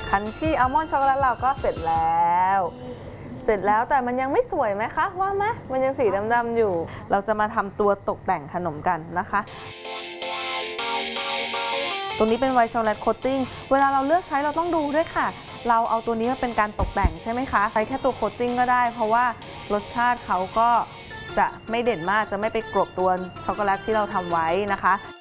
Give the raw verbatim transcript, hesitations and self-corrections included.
คันชี่อัลมอนด์ช็อกโกแลตเราก็เสร็จแล้วเสร็จแล้วแต่มันยังไม่สวยไหมคะว่าไหมมันยังสีดำๆอยู่เราจะมาทำตัวตกแต่งขนมกันนะคะตัวนี้เป็นไวท์ช็อกโกแลตโคตติ้งเวลาเราเลือกใช้เราต้องดูด้วยค่ะเราเอาตัวนี้มาเป็นการตกแต่งใช่ไหมคะใช้แค่ตัวโคตติ้งก็ได้เพราะว่ารสชาติเขาก็จะไม่เด่นมากจะไม่ไปกลบตัวช็อกโกแลตที่เราทำไว้นะคะ